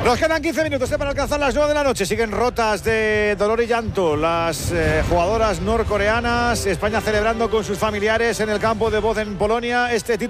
Nos quedan 15 minutos para alcanzar las 9 de la noche. Siguen rotas de dolor y llanto las jugadoras norcoreanas. España celebrando con sus familiares en el campo de Boz en Polonia este título.